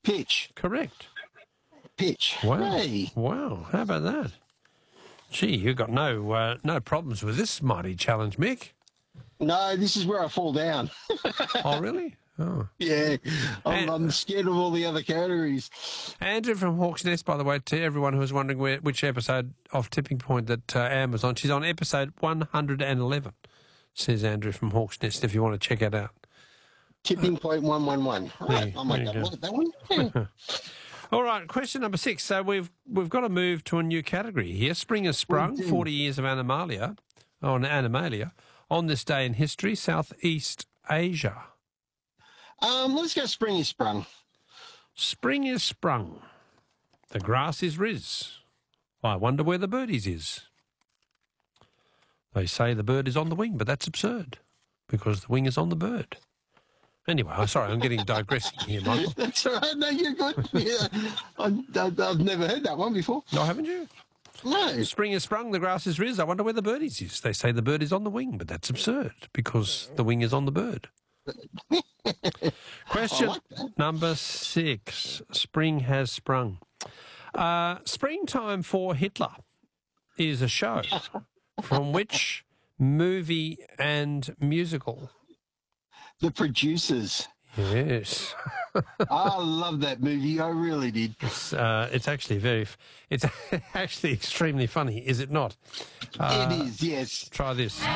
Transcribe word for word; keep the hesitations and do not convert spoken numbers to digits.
Pitch. Correct. Pitch. Wow. Hey. Wow. How about that? Gee, you've got no uh, no problems with this mighty challenge, Mick. No, this is where I fall down. Oh, really? Oh. Yeah, I'm, And- I'm scared of all the other categories. Andrew from Hawks Nest, by the way, to everyone who was wondering where, which episode of Tipping Point that uh, Anne was on. She's on episode one hundred eleven, says Andrew from Hawks Nest, if you want to check it out. Tipping point one one one. Right, I might there you go go. look at that one. Yeah. All right, question number six. So we've we've got to move to a new category here. Spring has sprung, We do. forty years of Animalia, on Animalia, on this day in history, Southeast Asia. Um, let's go spring is sprung. Spring is sprung. The grass is riz. I wonder where the birdies is. They say the bird is on the wing, but that's absurd because the wing is on the bird. Anyway, I'm sorry, I'm getting digressing here, Michael. That's all right. No, you're good. Yeah. I, I, I've never heard that one before. No, haven't you? No. Spring is sprung, the grass is riz. I wonder where the birdies is. They say the bird is on the wing, but that's absurd because the wing is on the bird. Question I like that. number six. Spring has sprung. Uh, Springtime for Hitler is a show from which movie and musical? The Producers. Yes. I love that movie. I really did. It's, uh, it's actually very, f- it's actually extremely funny, is it not? Uh, it is, yes. Try this.